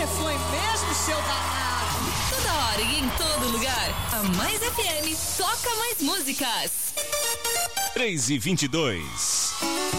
Você foi mesmo, seu danado. Toda hora e em todo lugar. A Mais FM toca mais músicas. 3:22.